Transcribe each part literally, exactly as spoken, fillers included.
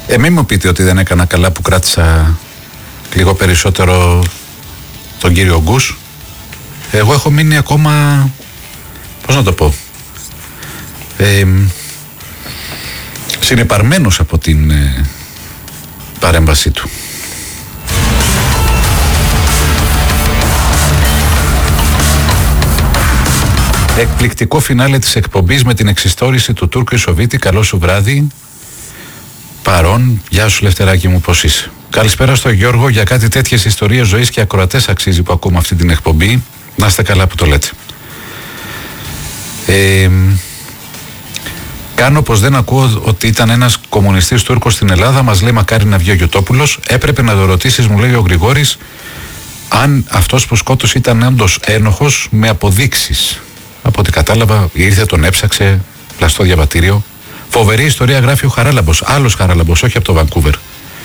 Ε, μην μου πείτε ότι δεν έκανα καλά που κράτησα λίγο περισσότερο τον κύριο Γκους. Εγώ έχω μείνει ακόμα, πώς να το πω, ε, συνεπαρμένος από την ε, παρέμβασή του. Εκπληκτικό φινάλε της εκπομπής με την εξιστόρηση του Τούρκου Ισοβίτη. Καλό σου βράδυ. Παρόν, γεια σου Λευτεράκη μου, πώς είσαι? Καλησπέρα στο Γιώργο. Για κάτι τέτοιες ιστορίες ζωής και ακροατές αξίζει που ακούμε αυτή την εκπομπή. Να είστε καλά που το λέτε. Ε, κάνω πως δεν ακούω ότι ήταν ένας κομμουνιστής Τούρκος στην Ελλάδα. Μας λέει μακάρι να βγει ο Γιωτόπουλος. Έπρεπε να το ρωτήσεις, μου λέει ο Γρηγόρης, αν αυτός που σκότωσε ήταν όντως ένοχος με αποδείξεις. Από ό,τι κατάλαβα, ήρθε, τον έψαξε, πλαστό διαβατήριο. Φοβερή ιστορία γράφει ο Χαράλαμπος. Άλλος Χαράλαμπος, όχι από το Βανκούβερ.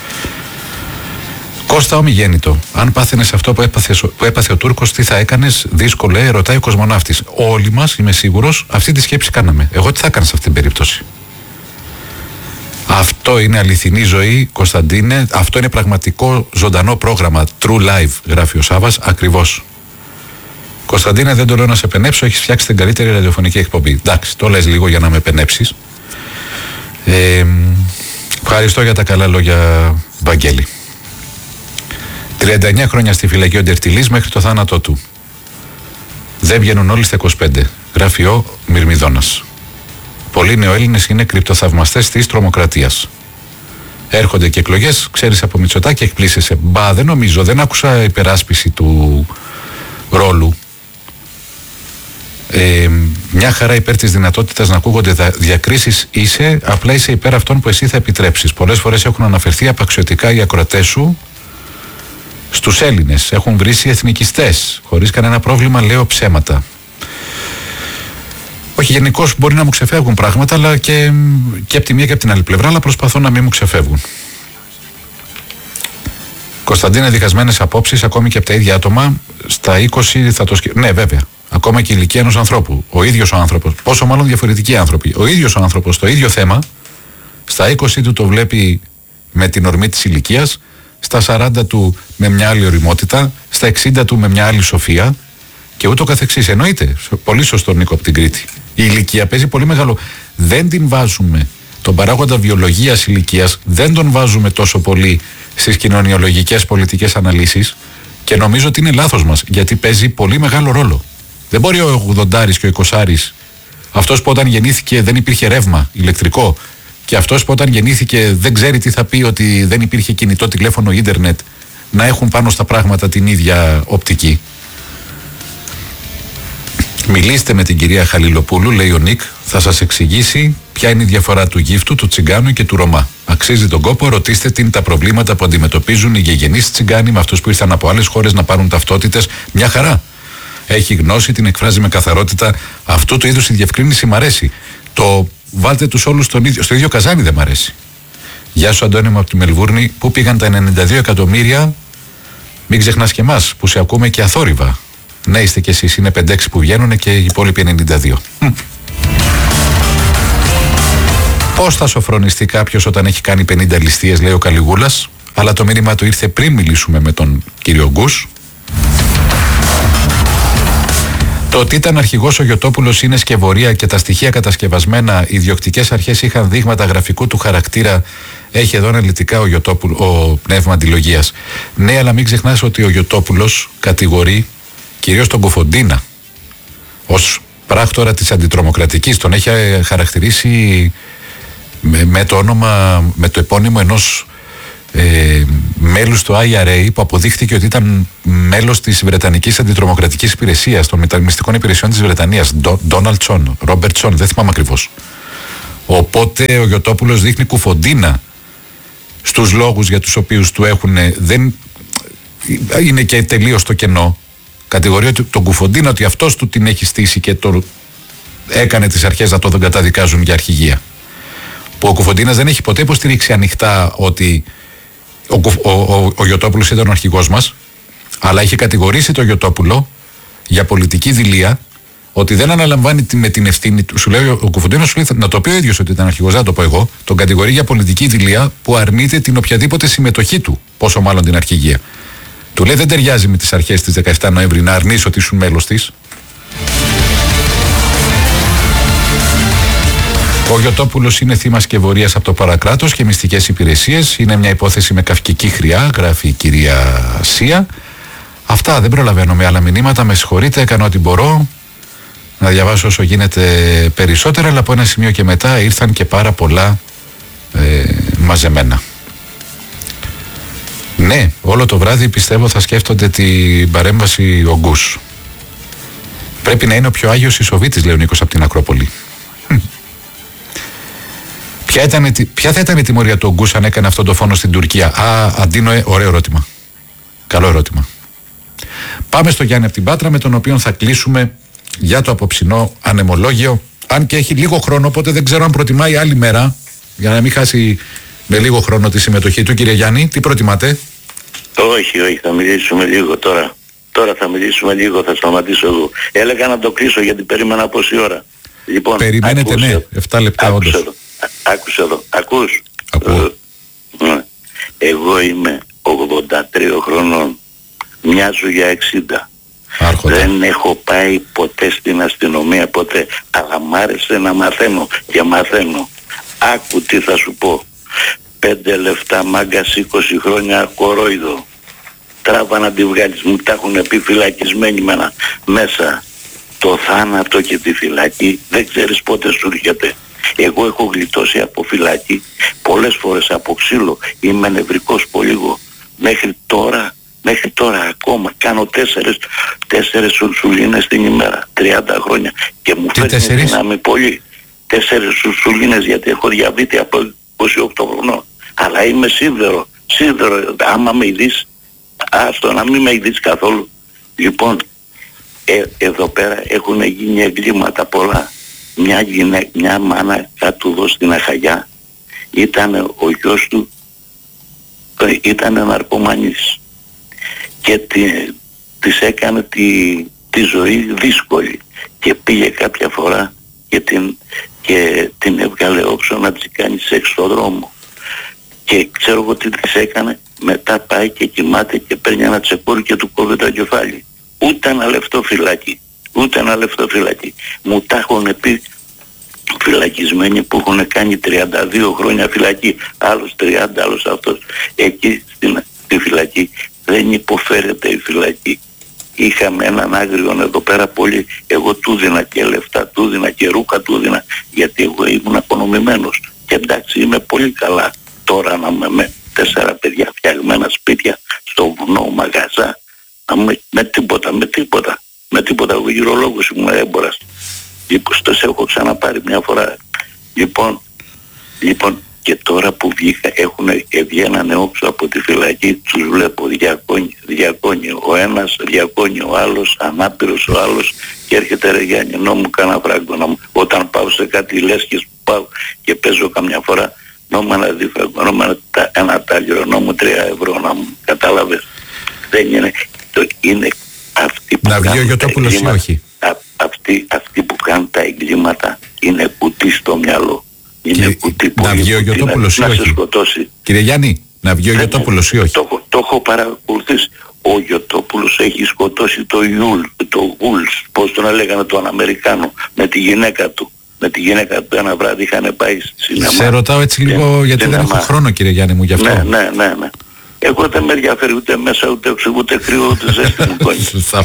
Κώστα ομιγέννητο. Αν πάθαινες αυτό που έπαθε, που έπαθε ο Τούρκος, τι θα έκανες? Δύσκολο, ε, ρωτάει ο κοσμοναύτης. Όλοι μας, είμαι σίγουρος, αυτή τη σκέψη κάναμε. Εγώ τι θα έκανα σε αυτή την περίπτωση? Αυτό είναι αληθινή ζωή, Κωνσταντίνε. Αυτό είναι πραγματικό ζωντανό πρόγραμμα. True live, γράφει ο Σάβας. Ακριβώς. Κωνσταντίνε, δεν το λέω να σε πενέψω, έχεις φτιάξει την καλύτερη ραδιοφωνική εκπομπή. Εντάξει, το λες λίγο για να με πενέψεις. Ε, ευχαριστώ για τα καλά λόγια, Βαγγέλη. τριάντα εννιά χρόνια στη φυλακή ο Ντερτιλής μέχρι το θάνατό του. Δεν βγαίνουν όλοι στα είκοσι πέντε. Γράφει ο Μυρμιδώνας. Πολλοί νεοέλληνες είναι κρυπτοθαυμαστές της τρομοκρατίας. Έρχονται και εκλογές, ξέρεις από Μητσοτάκη, εκπλήσεσαι. Μπα, δεν νομίζω, δεν άκουσα υπεράσπιση του ρόλου. Ε, μια χαρά υπέρ της δυνατότητας να ακούγονται διακρίσεις είσαι, απλά είσαι υπέρ αυτών που εσύ θα επιτρέψεις. Πολλές φορές έχουν αναφερθεί απαξιωτικά οι ακροατές σου στους Έλληνες. Έχουν βρήσει εθνικιστές. Χωρίς κανένα πρόβλημα λέω ψέματα. Όχι, γενικώς μπορεί να μου ξεφεύγουν πράγματα, αλλά και, και από τη μία και από την άλλη πλευρά, αλλά προσπαθώ να μην μου ξεφεύγουν. Κωνσταντίνε, διχασμένες απόψεις ακόμη και από τα ίδια άτομα. Στα είκοσι θα το σκεφτεί. Ναι, βέβαια. Ακόμα και η ηλικία ενός ανθρώπου. Ο ίδιος ο άνθρωπος. Πόσο μάλλον διαφορετικοί άνθρωποι. Ο ίδιος ο άνθρωπος, το ίδιο θέμα, στα είκοσι του το βλέπει με την ορμή της ηλικίας, στα σαράντα του με μια άλλη οριμότητα, στα εξήντα του με μια άλλη σοφία και ούτω καθεξής. Εννοείται. Πολύ σωστό, Νίκο, από την Κρήτη. Η ηλικία παίζει πολύ μεγάλο. Δεν την βάζουμε. Τον παράγοντα βιολογίας ηλικίας δεν τον βάζουμε τόσο πολύ στις κοινωνιολογικές πολιτικές αναλύσεις και νομίζω ότι είναι λάθος μας, γιατί παίζει πολύ μεγάλο ρόλο. Δεν μπορεί ο ογδοντάρης και ο εικοσάρης, αυτός που όταν γεννήθηκε δεν υπήρχε ρεύμα ηλεκτρικό και αυτός που όταν γεννήθηκε δεν ξέρει τι θα πει ότι δεν υπήρχε κινητό τηλέφωνο, ίντερνετ, να έχουν πάνω στα πράγματα την ίδια οπτική. Μιλήστε με την κυρία Χαλιλοπούλου, λέει ο Νίκ, θα σας εξηγήσει ποια είναι η διαφορά του γύφτου, του τσιγκάνου και του Ρωμά. Αξίζει τον κόπο, ρωτήστε τι είναι τα προβλήματα που αντιμετωπίζουν οι γεγενείς τσιγκάνοι με αυτούς που ήρθαν από άλλες χώρες να πάρουν ταυτότητες. Μια χαρά. Έχει γνώση, την εκφράζει με καθαρότητα. Αυτού του είδους η διευκρίνηση μ' αρέσει. Το βάλτε τους όλους στον ίδιο, στο ίδιο καζάνι δεν μ' αρέσει. Γεια σου, Αντώνη μου από τη Μελβούρνη. Πού πήγαν τα ενενήντα δύο εκατομμύρια? Μην ξεχνάς και εμάς που σε ακούμε και αθόρυβα. Ναι, είστε κι εσείς. Είναι πέντε έξι που βγαίνουν και οι υπόλοιποι ενενήντα δύο. Πώς θα σοφρονιστεί κάποιος όταν έχει κάνει πενήντα ληστείες, λέει ο Καλιγούλας. Αλλά το μήνυμα του ήρθε πριν μιλήσουμε με τον κύριο Γκους. Το ότι ήταν αρχηγός ο Γιωτόπουλος είναι σκευωρία και τα στοιχεία κατασκευασμένα, οι ιδιοκτικές αρχές είχαν δείγματα γραφικού του χαρακτήρα. Έχει εδώ αναλυτικά ο, Γιωτόπουλο, ο πνεύμα αντιλογίας. Ναι, αλλά μην ξεχνάς ότι ο Γιωτόπουλος κατηγορεί κυρίως τον Κουφοντίνα ως πράκτορα της αντιτρομοκρατικής. Τον έχει χαρακτηρίσει με, με το όνομα, με το επώνυμο ενός ε, μέλους του άι αρ έι που αποδείχθηκε ότι ήταν μέλος της Βρετανικής Αντιτρομοκρατικής Υπηρεσίας, των μεταμυστικών υπηρεσιών της Βρετανίας, Ντόναλντ Τσον, Ρόμπερτ Τσον, δεν θυμάμαι ακριβώς. Οπότε ο Γιωτόπουλος δείχνει Κουφοντίνα στους λόγους για τους οποίους του έχουν, δεν είναι και τελείως το κενό. Κατηγορεί τον Κουφοντίνα ότι αυτός του την έχει στήσει και το έκανε τις αρχές να το δεν καταδικάζουν για αρχηγία. Που ο Κουφοντίνας δεν έχει ποτέ υποστηρίξει ανοιχτά ότι ο, ο, ο, ο Γιωτόπουλος ήταν ο αρχηγός μας, αλλά είχε κατηγορήσει τον Γιωτόπουλο για πολιτική δειλία ότι δεν αναλαμβάνει με την ευθύνη του. Σου λέει ο Κουφοντίνος, σου λέει να το πει ο ίδιος ότι ήταν αρχηγός, δεν το πω εγώ. Τον κατηγορεί για πολιτική δειλία που αρνείται την οποιαδήποτε συμμετοχή του, πόσο μάλλον την αρχηγία. Του λέει δεν ταιριάζει με τις αρχές της δεκαεφτά Νοέμβρη να αρνείς ότι ήσουν μέλος της. Ο Γιωτόπουλος είναι θύμα σκευωρίας από το παρακράτος και μυστικές υπηρεσίες. Είναι μια υπόθεση με καυκική χρειά, γράφει η κυρία Σία. Αυτά, δεν προλαβαίνω με άλλα μηνύματα. Με συγχωρείτε, έκανα ό,τι μπορώ να διαβάσω όσο γίνεται περισσότερα, αλλά από ένα σημείο και μετά ήρθαν και πάρα πολλά ε, μαζεμένα. Ναι, όλο το βράδυ πιστεύω θα σκέφτονται την παρέμβαση ογκούς. Πρέπει να είναι ο πιο άγιος Ισοβίτης, λέει ο Νίκος από την Ακρόπολη. Ποια, ήταν, ποια θα ήταν η τιμωρία του Ογκούς αν έκανε αυτόν τον φόνο στην Τουρκία? Α, Αντίνοε, ωραίο ερώτημα. Καλό ερώτημα. Πάμε στο Γιάννη από την Πάτρα, με τον οποίο θα κλείσουμε για το απόψινό ανεμολόγιο. Αν και έχει λίγο χρόνο, οπότε δεν ξέρω αν προτιμάει άλλη μέρα, για να μην χάσει με λίγο χρόνο τη συμμετοχή του. Κύριε Γιάννη, τι προτιμάτε? Όχι, όχι, θα μιλήσουμε λίγο τώρα. Τώρα θα μιλήσουμε λίγο, θα σταματήσω εγώ. Έλεγα να το κλείσω γιατί περίμενα πόση ώρα. Λοιπόν, περιμένετε, άκουσε, ναι, εφτά λεπτά όντως. Εδώ, άκουσε εδώ, ακούς? Ακούω. Ε, εγώ είμαι ογδόντα τρία χρονών, μοιάζω για εξήντα. Άρχοντα. Δεν έχω πάει ποτέ στην αστυνομία, ποτέ, αλλά μ' άρεσε να μαθαίνω και μαθαίνω. Άκου τι θα σου πω. Πέντε λεφτά μάγκας, είκοσι χρόνια κορόιδο. Τράβα να τη βγάλεις, μου τα έχουν πει φυλακισμένοι μένα μέσα. Το θάνατο και τη φυλακή δεν ξέρεις πότε σου έρχεται. Εγώ έχω γλιτώσει από φυλακή πολλές φορές, από ξύλο. Είμαι νευρικός πολύ λίγο. Μέχρι τώρα, μέχρι τώρα ακόμα κάνω τέσσερις, τέσσερις σουλσουλίνες την ημέρα. τριάντα χρόνια και μου φέρνει δύναμη πολύ. Τέσσερις σουλσουλίνες γιατί έχω διαβήτη από είκοσι οκτώ χρονών. Αλλά είμαι σίδερο, σίδερο. Άμα με ειδείς, άστο να μην με ειδείς καθόλου. Λοιπόν, ε, εδώ πέρα έχουν γίνει εγκλήματα πολλά. Μια, γυναί, μια μάνα κάτω εδώ στην Αχαγιά, ήταν ο γιος του, ήταν ναρκωμανής και τη, της έκανε τη, τη ζωή δύσκολη και πήγε κάποια φορά και την, και την έβγαλε όψο να της κάνει σεξ στο δρόμο και ξέρω εγώ τι της έκανε. Μετά πάει και κοιμάται και παίρνει ένα τσεκούρι και του κόβει το κεφάλι. Ούτε ένα λεπτό φυλάκι. Ούτε ένα λεπτό φυλακή. Μου τα έχουν πει φυλακισμένοι που έχουν κάνει τριάντα δύο χρόνια φυλακή. Άλλος τριάντα, άλλος αυτός. Εκεί στην στη φυλακή δεν υποφέρεται η φυλακή. Είχαμε έναν άγριον εδώ πέρα πολύ. Εγώ του δίνα και λεφτά, του δίνα και ρούχα του δίνα. Γιατί εγώ ήμουν απονομημένος. Και εντάξει είμαι πολύ καλά τώρα να είμαι με τέσσερα παιδιά φτιαγμένα σπίτια στο βουνό μαγαζά. Με, με τίποτα, με τίποτα. Με τίποτα, εγώ γυρολόγος ήμουν έμπορας. Λοιπόν, στο έχω ξαναπάρει μια φορά. Λοιπόν, λοιπόν, και τώρα που βγήκα, έχουν βγαίνανε όξω από τη φυλακή, τους βλέπω διακόνι, διακόνι ο ένας, διακόνι ο άλλος, ανάπηρος ο άλλος και έρχεται ρε Γιάννη, νόμου κάνα φράγκο, νόμου. Όταν πάω σε κάτι λέσχες που πάω και παίζω καμιά φορά, νόμου ένα διφράγκο, νόμου ένα, ένα τάλιρο, νόμου τρία ευρώ, να μου κατάλαβες. Δεν είναι, το είναι αυτοί που να βγει ο Γιωτόπουλος ή όχι? Α, αυτοί, αυτοί που κάνουν τα εγκλήματα είναι κουτί στο μυαλό. Είναι και, κουτί να βγει ο Γιωτόπουλος ή όχι? Κύριε Γιάννη, να βγει ο Γιωτόπουλος ή όχι? Το, το έχω παρακολουθήσει. Ο Γιωτόπουλος έχει σκοτώσει το Ιούλ, το Γουλς, πώς τον έλεγανε τον Αμερικάνο, με τη γυναίκα του. Με τη γυναίκα του ένα βράδυ είχαν πάει στη σινεμά. Σε ρωτάω έτσι λίγο γιατί σινεμά. Δεν έχω χρόνο κύριε Γιάννη μου γι' αυτό. Ναι, ναι, ναι, ναι. Εγώ δεν με ενδιαφέρει ούτε μέσα, ούτε έξω, ούτε κρύο, ούτε ζέστη μου κόνη.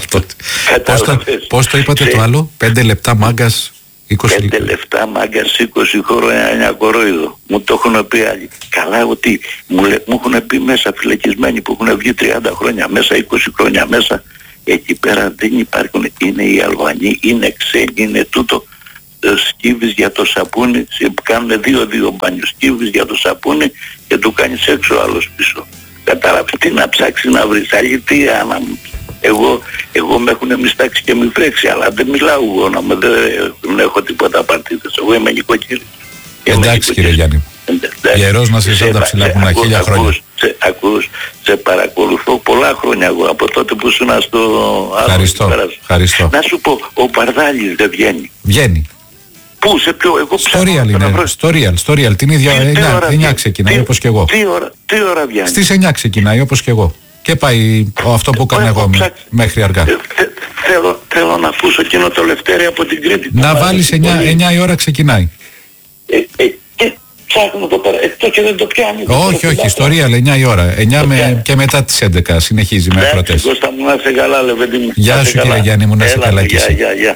Πώς, το, πώς το είπατε το άλλο, πέντε λεπτά μάγκας, είκοσι πέντε λεπτά μάγκας, είκοσι χρόνια, ένα κορόιδο. Μου το έχουν πει άλλοι. Καλά ότι μου, μου έχουν πει μέσα φυλακισμένοι που έχουν βγει τριάντα χρόνια μέσα, είκοσι χρόνια μέσα. Εκεί πέρα δεν υπάρχουν, είναι οι Αλβανοί, είναι ξένοι, είναι τούτο. Σκύβεις για το σαπούνι, κάνουν δύο-δύο μπάνιους. Σκύβεις για το σαπούνι και του κάνεις έξω άλλος πίσω. Κατάλαβε τι να ψάξει να βρεις, αλήθεια να μου. Εγώ, εγώ με έχουν μιστάξει και μη φρέξει, αλλά δεν μιλάω εγώ, να με, δεν, δεν έχω τίποτα απαρτίδες. Εγώ είμαι νοικοκύρης. Εντάξει κύριε Γιάννη. Ιερός να σε ζώντα ψηλά που είναι χίλια χρόνια. σε, ακούς, σε παρακολουθώ πολλά χρόνια εγώ, από τότε που ήσουν στο άλλο. Ευχαριστώ, ευχαριστώ. Να σου πω, ο Παρδάλης δεν βγαίνει. Βγαίνει. Πού, σε ποιο, εγώ στο Real είναι, στο Real, στο Real, την ίδια εννιά ξεκινάει, τι, όπως και εγώ. Τι ώρα, τι ώρα βγαίνει? Στις εννιά ξεκινάει, όπως και εγώ. Και πάει αυτό που έκανα εγώ μέχρι αργά. Ε, θε, θέλω, θέλω να ακούσω εκείνο το Λευτέρη από την Κρήτη. Να βάλεις εννιά η ώρα ξεκινάει. Ε, ε, και ψάχνω το πέρα, εκτός και δεν το πιάνει. Όχι, όχι, στο Real εννιά η ώρα. εννιά με, και μετά τις έντεκα συνεχίζει με ακροατές. Εντάξει, Κώστα μου, να είσαι καλά, λεβέντη μου. Γεια σου κύριε Γιάννη μου, να είσαι καλά κι εσύ. Γεια, γεια.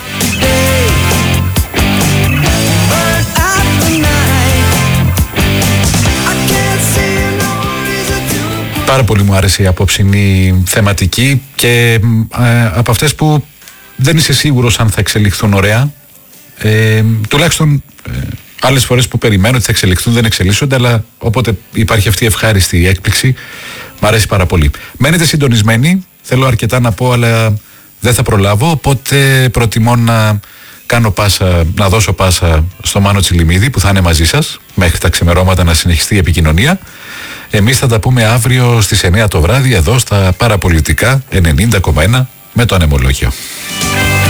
Πάρα πολύ μου άρεσε η απόψινή θεματική και ε, από αυτές που δεν είσαι σίγουρος αν θα εξελιχθούν ωραία. Ε, τουλάχιστον ε, άλλες φορές που περιμένω ότι θα εξελιχθούν δεν εξελίσσονται, αλλά όποτε υπάρχει αυτή η ευχάριστη έκπληξη μου αρέσει πάρα πολύ. Μένετε συντονισμένοι, θέλω αρκετά να πω αλλά δεν θα προλάβω, οπότε προτιμώ να κάνω πάσα, να δώσω πάσα στο Μάνο Τσιλιμίδη που θα είναι μαζί σας μέχρι τα ξημερώματα να συνεχιστεί η επικοινωνία. Εμείς θα τα πούμε αύριο στις εννιά το βράδυ εδώ στα Παραπολιτικά ενενήντα κόμμα ένα με το Ανεμολόγιο.